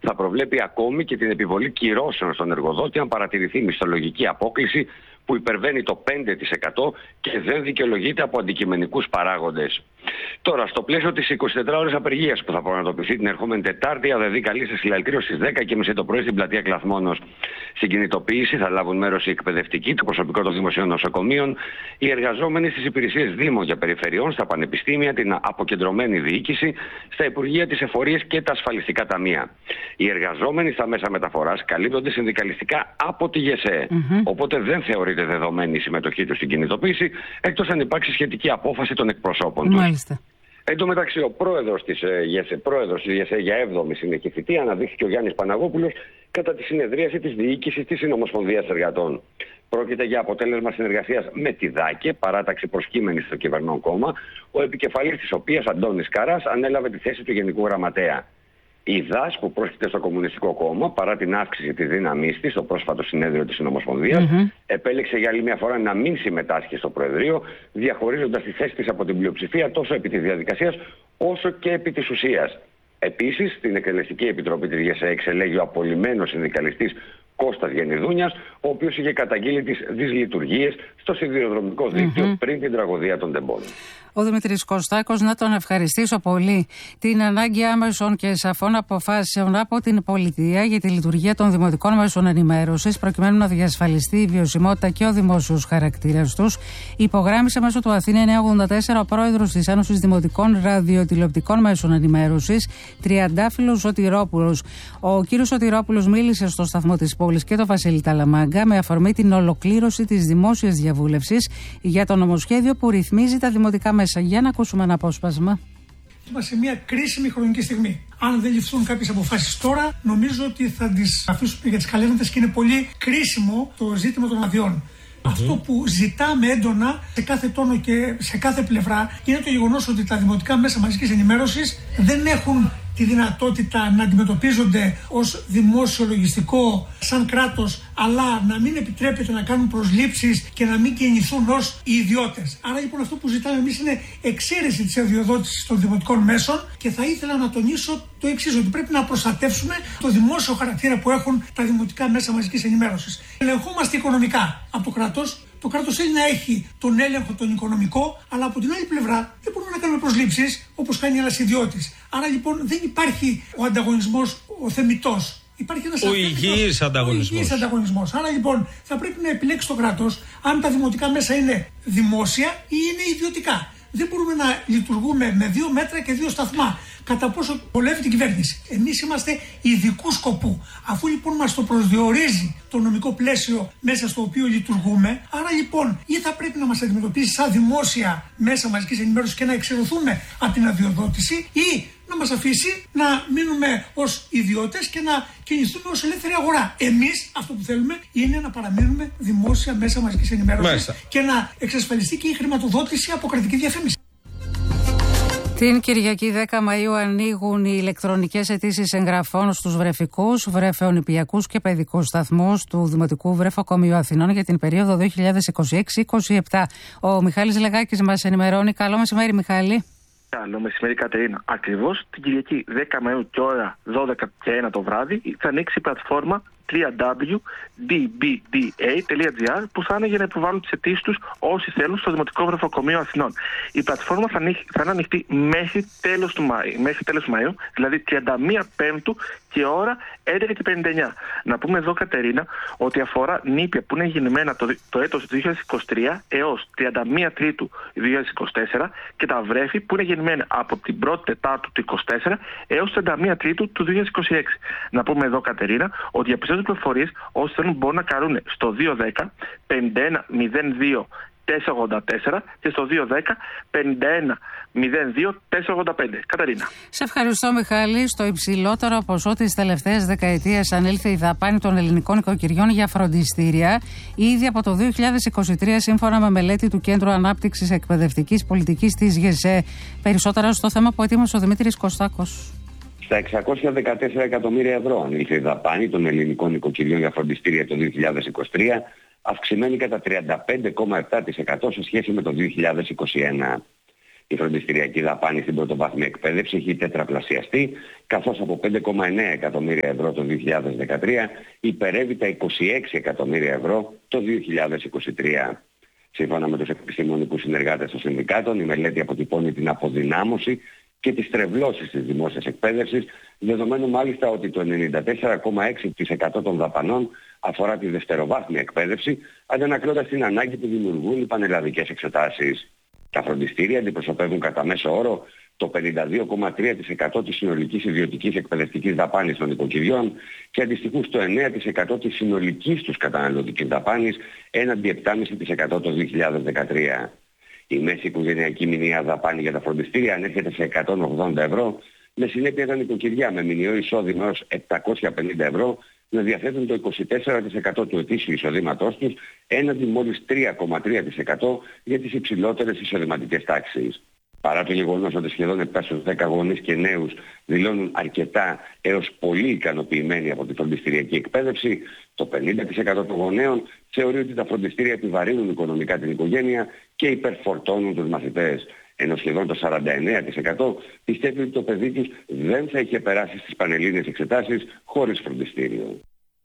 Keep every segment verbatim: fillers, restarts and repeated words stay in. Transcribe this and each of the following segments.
θα προβλέπει ακόμη και την επιβολή κυρώσεων στον εργοδότη αν παρατηρηθεί μισθολογική απόκλιση που υπερβαίνει το πέντε τοις εκατό και δεν δικαιολογείται από αντικειμενικούς παράγοντες. Τώρα, στο πλαίσιο της εικοσιτετράωρης απεργίας που θα πραγματοποιηθεί την ερχόμενη Τετάρτη, η ΑΔΕΔΗ καλεί σε συλλαλητήριο στις δέκα και μισή το πρωί στην πλατεία Κλαθμόνος. Στην κινητοποίηση θα λάβουν μέρος οι εκπαιδευτικοί, το προσωπικό των δημοσίων νοσοκομείων, οι εργαζόμενοι στις υπηρεσίες δήμων και περιφερειών, στα πανεπιστήμια, την αποκεντρωμένη διοίκηση, στα υπουργεία, τις εφορίες και τα ασφαλιστικά ταμεία. Οι εργαζόμενοι στα μέσα μεταφοράς καλύπτονται συνδικαλιστικά από τη ΓΕΣΕ. Mm-hmm. Οπότε δεν θεωρείται δεδομένη η συμμετοχή του στην κινητοποίηση, εκτός αν υπάρξει σχετική απόφαση των εκπροσώπων του. Εν τω μεταξύ, ο πρόεδρος της ΓΕΣΕ, πρόεδρος της ΓΕΣΕ για έβδομη συνεχή θητεία, αναδείχθηκε ο Γιάννης Παναγόπουλος κατά τη συνεδρίαση της διοίκησης της Συνομοσπονδίας Εργατών. Πρόκειται για αποτέλεσμα συνεργασίας με τη ΔΑΚΕ, παράταξη προσκύμενη στο κυβερνών κόμμα, ο επικεφαλής της οποίας, Αντώνης Καράς, ανέλαβε τη θέση του Γενικού Γραμματέα. Η ΔΑΣ, που πρόσκειται στο Κομμουνιστικό Κόμμα, παρά την αύξηση της δύναμής της στο πρόσφατο συνέδριο της Συνομοσπονδίας, mm-hmm. επέλεξε για άλλη μια φορά να μην συμμετάσχει στο Προεδρείο, διαχωρίζοντας τη θέση της από την πλειοψηφία τόσο επί της διαδικασίας όσο και επί της ουσίας. Επίσης, στην Εκτελεστική Επιτροπή της ΓΕΣΕ εξελέγει ο απολυμμένος συνδικαλιστής Κώστας Γεννηδούνιας, ο οποίος είχε καταγγείλει τις δυσλειτουργίες στο σιδηροδρομικό δίκτυο mm-hmm. πριν την τραγωδία των Τεμπών. Ο Δημήτρης Κωστάκος, να τον ευχαριστήσω πολύ. Την ανάγκη άμεσων και σαφών αποφάσεων από την πολιτεία για τη λειτουργία των δημοτικών μέσων ενημέρωσης, προκειμένου να διασφαλιστεί η βιωσιμότητα και ο δημόσιος χαρακτήρας τους, υπογράμμισε μέσω του Αθήνα εννιακόσια ογδόντα τέσσερα ο πρόεδρος της Ένωσης Δημοτικών Ραδιοτηλεοπτικών Μέσων Ενημέρωσης, Τριαντάφυλλος Σωτηρόπουλος. Ο κύριος Σωτηρόπουλος μίλησε στο σταθμό της πόλης και το Βασίλη Ταλαμάγκα με αφορμή την ολοκλήρωση της δημόσιας διαβούλευσης για το νομοσχέδιο που ρυθμίζει τα δημοτικά μέσα. Για να ακούσουμε ένα απόσπασμα. Είμαστε σε μια κρίσιμη χρονική στιγμή. Αν δεν ληφθούν κάποιες αποφάσεις τώρα, νομίζω ότι θα τις αφήσουμε για τις καλένδες και είναι πολύ κρίσιμο το ζήτημα των αδειών. Mm-hmm. Αυτό που ζητάμε έντονα σε κάθε τόνο και σε κάθε πλευρά είναι το γεγονός ότι τα δημοτικά μέσα μαζικής ενημέρωσης δεν έχουν τη δυνατότητα να αντιμετωπίζονται ως δημόσιο λογιστικό σαν κράτος, αλλά να μην επιτρέπεται να κάνουν προσλήψεις και να μην κινηθούν ως οι ιδιώτες. Άρα λοιπόν αυτό που ζητάμε εμείς είναι εξαίρεση της αδειοδότησης των δημοτικών μέσων και θα ήθελα να τονίσω το εξής, ότι πρέπει να προστατεύσουμε το δημόσιο χαρακτήρα που έχουν τα δημοτικά μέσα μαζικής ενημέρωσης. Ελεγχόμαστε οικονομικά από το κράτος. Το κράτος θέλει να έχει τον έλεγχο τον οικονομικό, αλλά από την άλλη πλευρά δεν μπορούμε να κάνουμε προσλήψεις όπως κάνει ένας ιδιώτης. Άρα λοιπόν δεν υπάρχει ο ανταγωνισμός ο θεμιτός. Υπάρχει ένας ο υγιής ανταγωνισμός. Ο υγιής ανταγωνισμός. Άρα λοιπόν θα πρέπει να επιλέξει το κράτος αν τα δημοτικά μέσα είναι δημόσια ή είναι ιδιωτικά. Δεν μπορούμε να λειτουργούμε με δύο μέτρα και δύο σταθμά. Κατά πόσο βολεύει την κυβέρνηση. Εμείς είμαστε ειδικού σκοπού. Αφού λοιπόν μας το προσδιορίζει το νομικό πλαίσιο μέσα στο οποίο λειτουργούμε, άρα λοιπόν ή θα πρέπει να μας αντιμετωπίσει σαν δημόσια μέσα μαζικής ενημέρωσης και να εξαιρεθούμε από την αδειοδότηση, ή να μας αφήσει να μείνουμε ως ιδιώτες και να κινηθούμε ως ελεύθερη αγορά. Εμείς αυτό που θέλουμε είναι να παραμείνουμε δημόσια μέσα μαζικής ενημέρωσης μέσα. Και να εξασφαλιστεί και η χρηματοδότηση από κρατική διαφήμιση. Την Κυριακή δέκα Μαΐου ανοίγουν οι ηλεκτρονικές αιτήσεις εγγραφών στους βρεφικούς, βρεφαιονηπιακούς και παιδικούς σταθμούς του Δημοτικού Βρεφοκομείου Αθηνών για την περίοδο δύο χιλιάδες είκοσι έξι είκοσι επτά. Ο Μιχάλης Λεγάκης μας ενημερώνει. Καλό μεσημέρι, Μιχάλη. Καλό μεσημέρι, Κατερίνα. Ακριβώς την Κυριακή δέκα Μαΐου και ώρα δώδεκα και ένα το βράδυ θα ανοίξει η πλατφόρμα double-u double-u double-u τελεία ντι μπι ντι έι τελεία τζι άρ που θα είναι για να υποβάλουν τις αιτήσεις τους όσοι θέλουν στο Δημοτικό Βρεφοκομείο Αθηνών. Η πλατφόρμα θα, ανοίξει, θα είναι ανοιχτή μέχρι τέλος του Μάη, μέχρι τέλος Μαΐου, δηλαδή τριάντα μία Πέμπτου και ώρα έντεκα και πενήντα εννιά. Να πούμε εδώ, Κατερίνα, ότι αφορά νήπια που είναι γεννημένα το, το έτος δύο χιλιάδες είκοσι τρία έως τριάντα μία Τρίτου δύο χιλιάδες είκοσι τέσσερα και τα βρέφη που είναι γεννημένα από την πρώτη Τετάρτου του είκοσι τέσσερα έως τριάντα μία Τρίτου του δύο χιλιάδες είκοσι έξι. Να πούμε εδώ, Κατερίνα, ότι για περισσότερες πληροφορίες όσοι θέλουν μπορούν να καλούν στο δύο δέκα πενήντα ένα μηδέν δύο τετρακόσια ογδόντα τέσσερα και στο δύο δέκα πενήντα ένα μηδέν δύο τετρακόσια ογδόντα πέντε. Κατερίνα. Σε ευχαριστώ, Μιχάλη. Στο υψηλότερο ποσό της τελευταίας δεκαετίας ανήλθε η δαπάνη των ελληνικών οικοκυριών για φροντιστήρια ήδη από το δύο χιλιάδες είκοσι τρία, σύμφωνα με μελέτη του Κέντρου Ανάπτυξης Εκπαιδευτικής Πολιτικής της ΓΕΣΕ. Περισσότερα στο θέμα που ετοίμασε ο Δημήτρης Κωστάκος. Στα εξακόσια δεκατέσσερα εκατομμύρια ευρώ ανήλθε η δαπάνη των ελληνικών οικοκυριών για φροντιστήρια το δύο χιλιάδες είκοσι τρία, αυξημένη κατά τριάντα πέντε κόμμα επτά τοις εκατό σε σχέση με το δύο χιλιάδες είκοσι ένα. Η φροντιστηριακή δαπάνη στην πρωτοβάθμια εκπαίδευση έχει τετραπλασιαστεί, καθώς από πέντε κόμμα εννέα εκατομμύρια ευρώ το δύο χιλιάδες δεκατρία υπερεύει τα είκοσι έξι εκατομμύρια ευρώ το δύο χιλιάδες είκοσι τρία. Σύμφωνα με τους επιστημονικούς συνεργάτες των συνδικάτων, η μελέτη αποτυπώνει την αποδυνάμωση και τις τρευλώσεις της δημόσιας εκπαίδευσης, δεδομένου μάλιστα ότι το ενενήντα τέσσερα κόμμα έξι τοις εκατό των δαπανών αφορά τη δευτεροβάθμια εκπαίδευση, αντανακλώντας την ανάγκη που δημιουργούν οι πανελλαδικές εξετάσεις. Τα φροντιστήρια αντιπροσωπεύουν κατά μέσο όρο το πενήντα δύο κόμμα τρία τοις εκατό της συνολικής ιδιωτικής εκπαιδευτικής δαπάνης των νοικοκυριών και αντιστοιχούν στο εννέα τοις εκατό της συνολικής τους καταναλωτικής δαπάνης, έναντι επτά κόμμα πέντε τοις εκατό το δύο χιλιάδες δεκατρία. Η μέση οικογενειακή μηνιαία δαπάνη για τα φροντιστήρια ανέρχεται σε εκατόν ογδόντα ευρώ, με συνέπεια τα νοικοκυριά με μηνιαίο εισόδημα έως επτακόσια πενήντα ευρώ να διαθέτουν το είκοσι τέσσερα τοις εκατό του ετήσιου εισοδήματός τους, έναντι μόλις τρία κόμμα τρία τοις εκατό για τις υψηλότερες εισοδηματικές τάξεις. Παρά το γεγονός ότι σχεδόν επτά στους δέκα γονείς και νέους δηλώνουν αρκετά έως πολύ ικανοποιημένοι από τη φροντιστηριακή εκπαίδευση, το πενήντα τοις εκατό των γονέων θεωρεί ότι τα φροντιστήρια επιβαρύνουν οικονομικά την οικογένεια και υπερφορτώνουν τους μαθητές. Ενώ σχεδόν το σαράντα εννέα τοις εκατό πιστεύει ότι το παιδί τους δεν θα είχε περάσει στις πανελλήνιες εξετάσεις χωρίς φροντιστήριο.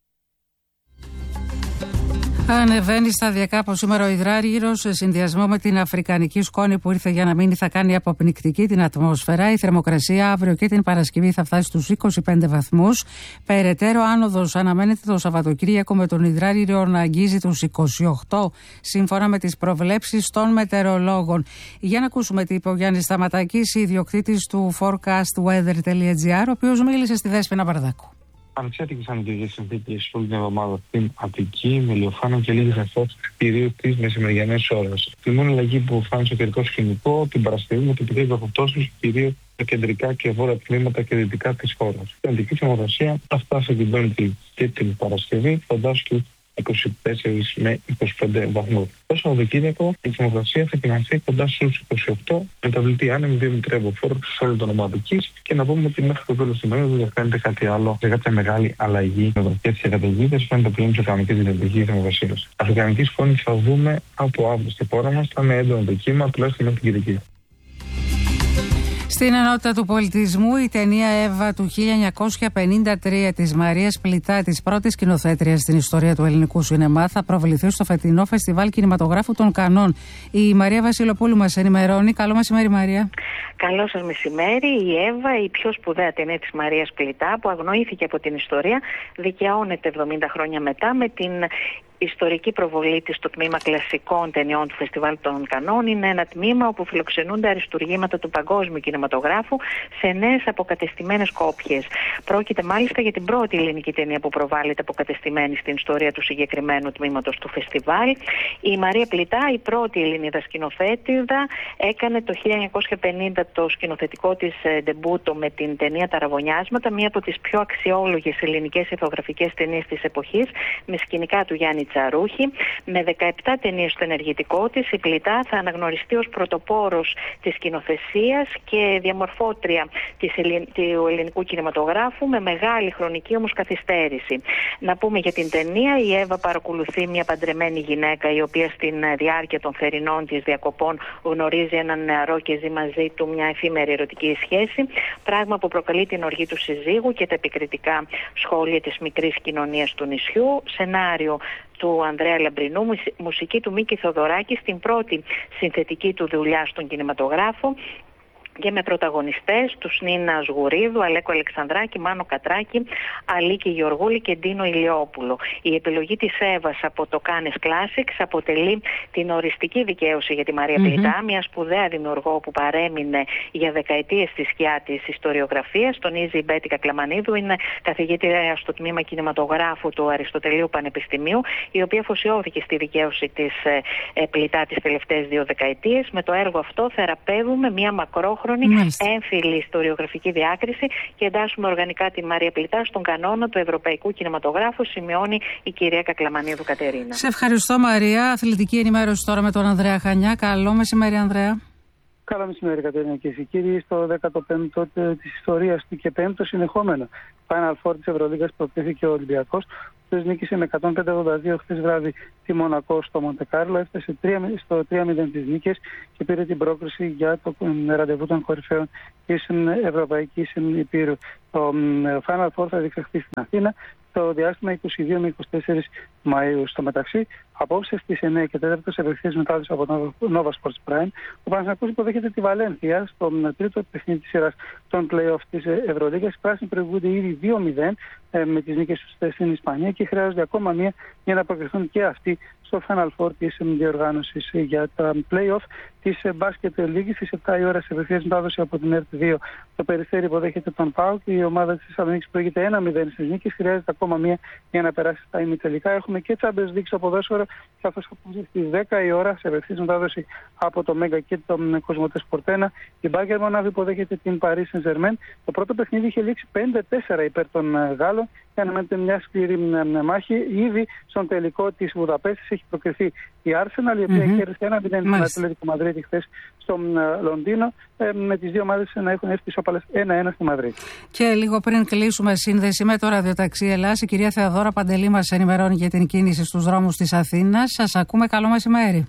Ανεβαίνει σταδιακά από σήμερα ο υδράργυρος σε συνδυασμό με την αφρικανική σκόνη που ήρθε για να μείνει, θα κάνει αποπνικτική την ατμόσφαιρα. Η θερμοκρασία αύριο και την Παρασκευή θα φτάσει στους είκοσι πέντε βαθμούς. Περαιτέρω άνοδος αναμένεται το Σαββατοκύριακο με τον υδράργυρο να αγγίζει τους είκοσι οκτώ, σύμφωνα με τις προβλέψεις των μετεωρολόγων. Για να ακούσουμε τι είπε ο Γιάννης Σταματάκης, ιδιοκτήτης του forecastweather τελεία gr, ο οποίος μίλησε στη Δέσποινα Μπαρδάκου. Ανεξάρτητες ανοιχτές συνθήκες όλη την εβδομάδα στην Αττική, με ηλιοφάνεια και λίγες νεφώσεις, κυρίως τις μεσημεριανές ώρες. Η μόνη αλλαγή που φάνηκε στο καιρικό σκηνικό την Παρασκευή με την πηγή βροχοπτώσεως, κυρίως στα κεντρικά και βόρεια τμήματα και δυτικά της χώρας. Η αντική θερμοκρασία θα φτάσει την Πέμπτη και την Παρασκευή, κοντά στους είκοσι τέσσερα με είκοσι πέντε βαθμούς. Το Σαββατοκύριακο η θερμοκρασία θα κοινανθεί κοντά στους είκοσι οκτώ, μεταβλητή άνεμη δύο με τρία μποφόρ σε όλο τον ομαδικής, και να πούμε ότι μέχρι το τέλος της ημέρας δεν διαφαίνεται κάτι άλλο σε κάποια μεγάλη αλλαγή με βροχές και καταιγίδες, φαίνεται πλέον της αφρικανικής δυνατικής θερμοκρασίας. Αφρικανική σκόνη θα δούμε από αύριο στη χώρα μας, θα είναι έντονο το κύμα, τουλάχιστον μέχρι την Κυριακή. Στην ενότητα του πολιτισμού, η ταινία Εύα του χίλια εννιακόσια πενήντα τρία της Μαρίας Πλητά, της πρώτης σκηνοθέτριας στην ιστορία του ελληνικού σινεμά, θα προβληθεί στο φετινό Φεστιβάλ Κινηματογράφου των Κανών. Η Μαρία Βασιλοπούλου μας ενημερώνει. Καλό μεσημέρι, Μαρία. Καλό σας μεσημέρι. Η Εύα, η πιο σπουδαία ταινία της Μαρίας Πλητά, που αγνοήθηκε από την ιστορία, δικαιώνεται εβδομήντα χρόνια μετά με την ιστορική προβολή της στο τμήμα κλασικών ταινιών του Φεστιβάλ των Κανών. Είναι ένα τμήμα όπου φιλοξενούνται αριστουργήματα του παγκόσμιου κινηματογράφου σε νέες αποκατεστημένες κόπιες. Πρόκειται μάλιστα για την πρώτη ελληνική ταινία που προβάλλεται αποκατεστημένη στην ιστορία του συγκεκριμένου τμήματος του φεστιβάλ. Η Μαρία Πλητά, η πρώτη Ελληνίδα σκηνοθέτηδα, έκανε το χίλια εννιακόσια πενήντα το σκηνοθετικό της ντεμπούτο με την ταινία Τα Ραβωνιάσματα, μία από τις πιο αξιόλογες ελληνικές ηθογραφικές ταινίες της εποχής, με σκηνικά του Γιάννη Τσαρούχη. Με δεκαεπτά ταινίες στο ενεργητικό της, η Πλητά θα αναγνωριστεί ως πρωτοπόρος της σκηνοθεσίας και διαμορφώτρια της ελλην... του ελληνικού κινηματογράφου, με μεγάλη χρονική όμως καθυστέρηση. Να πούμε για την ταινία, η Εύα παρακολουθεί μια παντρεμένη γυναίκα, η οποία στην διάρκεια των θερινών της διακοπών γνωρίζει έναν νεαρό και ζει μαζί του μια εφήμερη ερωτική σχέση, πράγμα που προκαλεί την οργή του συζύγου και τα επικριτικά σχόλια της μικρής κοινωνίας του νησιού. Σενάριο του Ανδρέα Λαμπρινού, μουσική του Μίκη Θοδωράκη, στην πρώτη συνθετική του δουλειά στον κινηματογράφο, και με πρωταγωνιστές τους Νίνα Σγουρίδου, Αλέκο Αλεξανδράκη, Μάνο Κατράκη, Αλίκη Γεωργούλη και Ντίνο Ηλιόπουλο. Η επιλογή της Εύας από το Cannes Classics αποτελεί την οριστική δικαίωση για τη Μαρία mm-hmm. Πλητά, μια σπουδαία δημιουργό που παρέμεινε για δεκαετίες στη σκιά της ιστοριογραφίας. Τονίζει η Μπέτη Κακλαμανίδου, είναι καθηγήτρια στο τμήμα κινηματογράφου του Αριστοτελείου Πανεπιστημίου, η οποία αφοσιώθηκε στη δικαίωση της ε, Πλητά τις τελευταίες δύο δεκαετίες. Με το έργο αυτό θεραπεύουμε μια μακρόχρονη έμφυλη ιστοριογραφική διάκριση και εντάσσουμε οργανικά τη Μαρία Πλητά στον κανόνα του ευρωπαϊκού κινηματογράφου, σημειώνει η κυρία Κακλαμανίδου Κατερίνα. Σε ευχαριστώ, Μαρία. Αθλητική ενημέρωση τώρα με τον Ανδρέα Χανιά. Καλό μεσημέρι, Ανδρέα. Καλό μεσημέρι, Κατερίνα και εσύ, κύριοι. Στο δέκατο πέμπτο της ιστορίας του και πέμπτο συνεχόμενο Final Four της Ευρωλίγκας προκλήθηκε ο Ολυμπιακός, που νίκησε με εκατόν πέντε ογδόντα δύο χθες βράδυ τη Μονακό στο Μοντεκάρλο. Έφτασε στο τρία μηδέν τις νίκες και πήρε την πρόκριση για το ραντεβού των κορυφαίων της Ευρωπαϊκής Υπήρου. Το Final Four θα διεξαχθεί στην Αθήνα το διάστημα είκοσι δύο με είκοσι τέσσερα Μαΐου. Στο μεταξύ, απόψε στις εννιά και τέσσερα σε απευθείας μετάδοση από το Nova Sports Prime, ο Παναθηναϊκός υποδέχεται τη Βαλένθια στο τρίτο παιχνίδι της σειράς των play-off της Ευρωλίγας. Οι πράσινοι προηγούνται ήδη δύο μηδέν ε, με τις νίκες τους στην Ισπανία και χρειάζονται ακόμα μία για να προκριθούν και αυτοί στο Final Four της διοργάνωσης για τα play-off της Basket League στις επτά η ώρα σε απευθείας μετάδοση από την ΕΡΤ δύο. Το Περιστέρι υποδέχεται τον ΠΑΟΚ και η ομάδα της Θεσσαλονίκης προηγείται ένα μηδέν στις νίκες. Χρειάζεται ακόμα μία για να περάσει στα ημιτελικά. Έχουμε και Champions League στο ποδόσφαιρο, καθώς στις δέκα η ώρα σε απευθείας μετάδοση από το Μέγκα και το Κοσμοτέ Σπορτ ένα. Η Bayern Μονάβη υποδέχεται την Paris Saint-Germain. Το πρώτο παιχνίδι είχε λήξει πέντε τέσσερα υπέρ των Γάλλων και αναμένεται μια σκληρή μάχη. Ήδη στον τελικό της Βουδαπέστης έχει προκριθεί η Arsenal, η οποία mm-hmm. κέρδισε ένα μηδέν στην Ατλέτικο Μαδρίτη χθες στο Λονδίνο, με τις δύο ομάδες να έχουν έρθει ισόπαλες ένα ένα στη Μαδρίτη. Και λίγο πριν κλείσουμε σύνδεση με το ραδιοταξί Ελλάς, η κυρία Θεοδόρα Παντελή μας ενημερώνει για την κίνηση στους δρόμους της Αθήνας. Σας ακούμε, καλό μεσημέρι.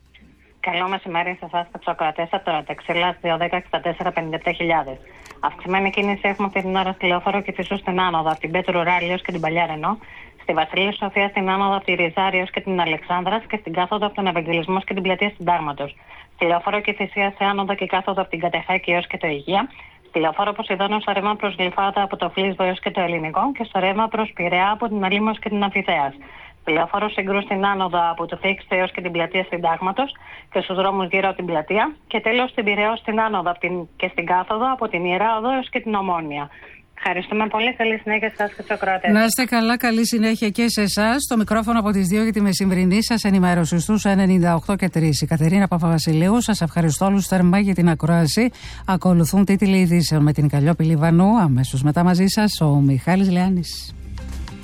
Καλό μεσημέρι σε εσάς και τους ακροατές από το ραδιοταξί Ελλάς δύο ένα έξι τέσσερα πενήντα επτά χιλιάδες. Αυξημένη κίνηση έχουμε αυτή την ώρα στη Λεωφόρο και Φυσού στην άνοδο από την Πέτρου Ράλιος και την Παλιά Ρενό, στη Βασιλεία Σοφία στην άνοδο από τη Ριζάριος και την Αλεξάνδρας και στην κάθοδο από τον Ευαγγελισμό και την Πλατεία Συντάγματος. Στη Λεωφόρο και Θησία σε άνοδο και κάθοδο από την Κατεχάκη έως και το Αιγεία. Στη Λεωφόρο Ποσειδώνιο στο ρεύμα προς Γλυφάδα από το Φλίσβο έως και το Ελληνικό και στο ρεύμα προς Πειραιά από την Αλήμος και την Αμφιθέας. Στη Λεωφόρο Συγκρού στην άνοδο από το Θέξτε έως και την Πλατεία Συντάγματος και στους δρόμους γύρω από την πλατεία. Και τέλος στην Πειραιώς στην άνοδο από την... και στην κάθοδο από την Ιερά Οδό έως και την Ομόνια. Ευχαριστούμε πολύ. Καλή συνέχεια σε εσάς και στους ακροατές. Να είστε καλά, καλή συνέχεια και σε εσάς. Το μικρόφωνο από τις δύο για τη μεσημβρινή σας ενημέρωση στους ενενήντα οκτώ και τρία. Η Κατερίνα Παπαβασιλείου, σας ευχαριστώ όλους θερμά για την ακρόαση. Ακολουθούν τίτλοι ειδήσεων με την Καλλιόπη Λιβανού. Αμέσως μετά μαζί σας ο Μιχάλης Λεάνης.